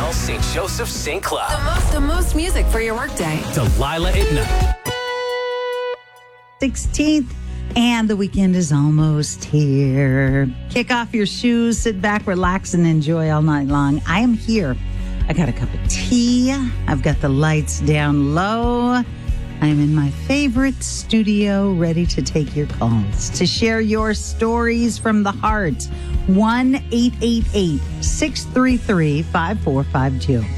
Montreal, St. Joseph, St. Cloud. The most music for your workday. Delilah at night. 16th, and the weekend is almost here. Kick off your shoes, sit back, relax, and enjoy all night long. I am here. I got a cup of tea. I've got the lights down low. I'm in my favorite studio, ready to take your calls, to share your stories from the heart. 1-888-633-5452.